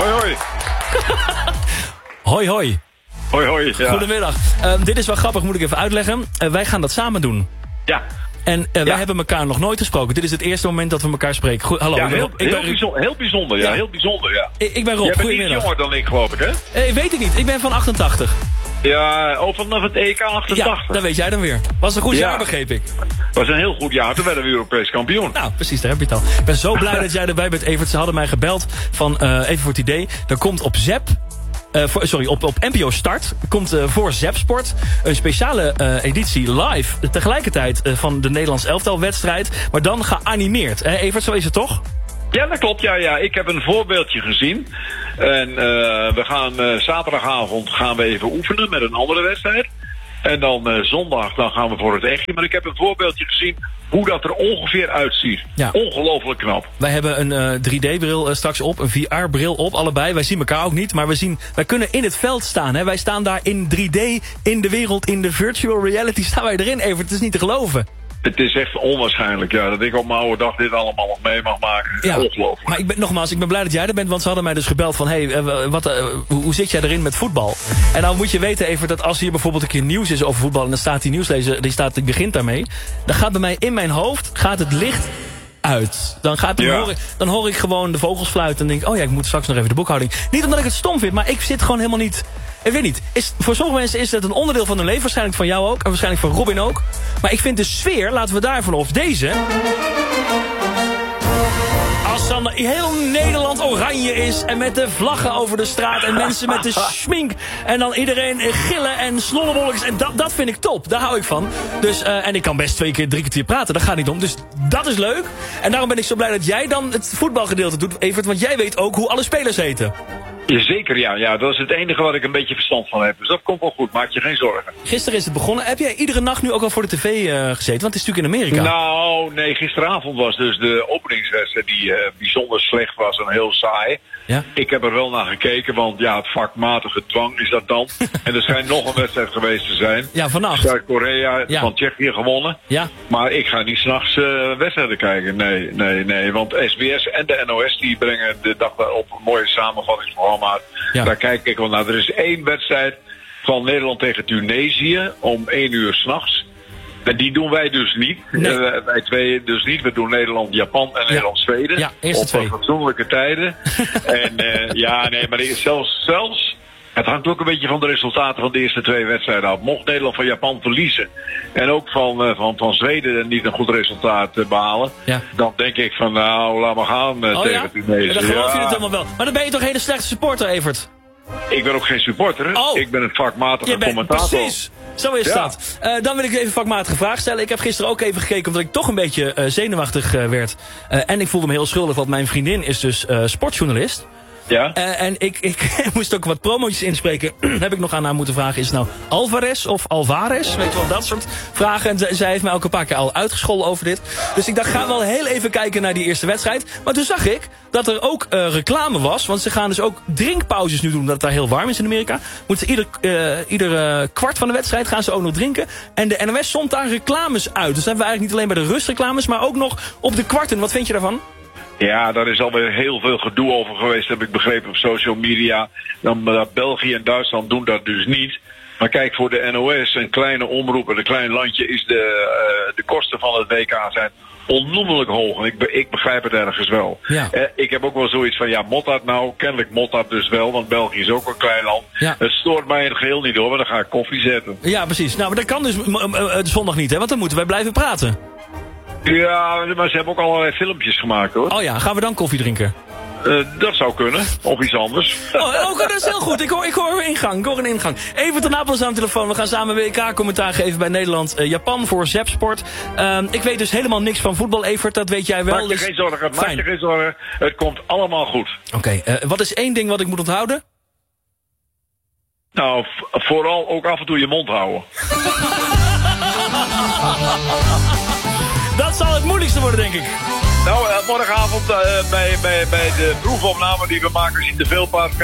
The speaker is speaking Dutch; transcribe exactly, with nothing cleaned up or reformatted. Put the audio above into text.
Hoi, hoi. Hoi, hoi. Hoi, hoi. Ja. Goedemiddag. Uh, dit is wel grappig, moet ik even uitleggen. Uh, wij gaan dat samen doen. Ja. En uh, wij ja. hebben elkaar nog nooit gesproken. Dit is het eerste moment dat we elkaar spreken. Goed, hallo. Ja, ik ben heel, Rob. Ik heel, ben... bijzonder, heel bijzonder, ja. ja. Heel bijzonder, ja. Ik, ik ben Rob, Jij bent goedemiddag. iets jonger dan ik, geloof ik, hè? Uh, weet ik niet. Ik ben van achtentachtig. Ja, oh, vanaf het E K achtentachtig. Ja, dat weet jij dan weer. Was een goed ja. jaar, begreep ik. Was een heel goed jaar. Toen werden we Europees kampioen. Nou, precies, daar heb je het al. Ik ben zo blij dat jij erbij bent, Evert. Ze hadden mij gebeld van, uh, even voor het idee. Er komt op Zep... Uh, voor, sorry, op, op N P O Start komt uh, voor Zepsport een speciale uh, editie live tegelijkertijd uh, van de Nederlands elftalwedstrijd, maar dan geanimeerd. Hè, Evert, zo is het toch? Ja, dat klopt. Ja, ja. Ik heb een voorbeeldje gezien. En uh, we gaan uh, zaterdagavond gaan we even oefenen met een andere wedstrijd. En dan uh, zondag dan gaan we voor het echtje. Maar ik heb een voorbeeldje gezien hoe dat er ongeveer uitziet. Ja. Ongelooflijk knap. Wij hebben een uh, drie D-bril uh, straks op, een V R-bril op, allebei. Wij zien elkaar ook niet, maar we zien, wij kunnen in het veld staan. Hè? Wij staan daar in drie D, in de wereld, in de virtual reality staan wij erin, Evert. Het is niet te geloven. Het is echt onwaarschijnlijk, ja, dat ik op mijn oude dag dit allemaal nog mee mag maken. Ja, ongelooflijk. Maar ik ben, nogmaals, ik ben blij dat jij er bent, want ze hadden mij dus gebeld van, hé, hey, wat, uh, hoe zit jij erin met voetbal? En dan moet je weten even dat als hier bijvoorbeeld een keer nieuws is over voetbal en dan staat die nieuwslezer, die, staat, die begint daarmee, dan gaat bij mij in mijn hoofd, gaat het licht uit. Dan, gaat, dan, ja. hoor ik, dan hoor ik gewoon de vogels fluiten en denk ik, oh ja, ik moet straks nog even de boekhouding. Niet omdat ik het stom vind, maar ik zit gewoon helemaal niet... Ik weet niet, is, voor sommige mensen is het een onderdeel van hun leven, waarschijnlijk van jou ook, en waarschijnlijk van Robin ook. Maar ik vind de sfeer, laten we daarvan of deze... Als dan heel Nederland oranje is en met de vlaggen over de straat en mensen met de schmink en dan iedereen gillen en snollebolletjes en dat, dat vind ik top, daar hou ik van. Dus, uh, en ik kan best twee keer, drie kwartier praten, daar gaat niet om, dus dat is leuk. En daarom ben ik zo blij dat jij dan het voetbalgedeelte doet, Evert, want jij weet ook hoe alle spelers heten. Jazeker, ja. ja. Dat is het enige waar ik een beetje verstand van heb. Dus dat komt wel goed, maak je geen zorgen. Gisteren is het begonnen. Heb jij iedere nacht nu ook al voor de tv uh, gezeten? Want het is natuurlijk in Amerika. Nou, nee, gisteravond was dus de openingswedstrijd die uh, bijzonder slecht was en heel saai. Ja? Ik heb er wel naar gekeken, want ja, het vakmatige dwang is dat dan. En er schijnt nog een wedstrijd geweest te zijn. Ja, vannacht. Zuid-Korea ja. van Tsjechië gewonnen. Ja. Maar ik ga niet s'nachts uh, wedstrijden kijken. Nee, nee, nee. Want S B S en de N O S die brengen de dag daarop een mooie samenvattingsprogramma. Ja. Daar kijk ik wel naar. Er is één wedstrijd van Nederland tegen Tunesië om één uur s'nachts. En die doen wij dus niet. Nee. Uh, wij twee dus niet. We doen Nederland-Japan en ja. Nederland-Zweden. Ja, eerste op twee. Op fatsoenlijke tijden. en uh, ja, nee, maar zelfs, zelfs... Het hangt ook een beetje van de resultaten van de eerste twee wedstrijden af. Mocht Nederland van Japan verliezen en ook van, uh, van, van Zweden niet een goed resultaat uh, behalen, ja. dan denk ik van nou, laat maar gaan uh, oh, tegen ja? Tunesië. Ja, dan geloof je ja. het helemaal wel. Maar dan ben je toch een hele slechte supporter, Evert? Ik ben ook geen supporter. Oh. Ik ben een vakmatige bent, commentator. Precies. Zo is ja. dat. Uh, dan wil ik even een vakmatige vraag stellen. Ik heb gisteren ook even gekeken omdat ik toch een beetje uh, zenuwachtig uh, werd. Uh, en ik voelde me heel schuldig, want mijn vriendin is dus uh, sportjournalist. Ja. Uh, en ik, ik moest ook wat promotjes inspreken. Heb ik nog aan haar moeten vragen. Is het nou Alvarez of Alvarez? Weet je wel, dat soort vragen. En z- zij heeft mij ook een paar keer al uitgescholden over dit. Dus ik dacht, ga wel heel even kijken naar die eerste wedstrijd. Maar toen zag ik dat er ook uh, reclame was. Want ze gaan dus ook drinkpauzes nu doen. Omdat het daar heel warm is in Amerika. Moeten ieder, uh, ieder uh, kwart van de wedstrijd gaan ze ook nog drinken. En de N O S zond daar reclames uit. Dus dan hebben we eigenlijk niet alleen bij de rustreclames. Maar ook nog op de kwarten. Wat vind je daarvan? Ja, daar is alweer heel veel gedoe over geweest, heb ik begrepen op social media. Dan, uh, België en Duitsland doen dat dus niet. Maar kijk, voor de N O S, een kleine omroep en een klein landje, is de, uh, de kosten van het W K zijn onnoemelijk hoog. En ik, be, ik begrijp het ergens wel. Ja. Uh, ik heb ook wel zoiets van, ja, mot dat nou? Kennelijk mot dat dus wel, want België is ook een klein land. Ja. Het stoort mij in het geheel niet hoor, maar dan ga ik koffie zetten. Ja, precies. Nou, maar dat kan dus m- m- uh, zondag niet, hè? Want dan moeten wij blijven praten. Ja, maar ze hebben ook allerlei filmpjes gemaakt hoor. Oh ja, gaan we dan koffie drinken? Uh, dat zou kunnen, of iets anders. Oh, oh, dat is heel goed. Ik hoor, ik hoor een ingang. Ik hoor een ingang. Even ten Napels aan de telefoon. We gaan samen W K-commentaar geven bij Nederland-Japan uh, voor Zepsport. Uh, ik weet dus helemaal niks van voetbal, Evert. Dat weet jij wel. Maak je dus... geen zorgen, maak je geen zorgen. Het komt allemaal goed. Oké, okay, uh, wat is één ding wat ik moet onthouden? Nou, v- vooral ook af en toe je mond houden. Dat zal het moeilijkste worden, denk ik. Nou, uh, morgenavond uh, bij, bij, bij de proefopname die we maken in de Veelpaard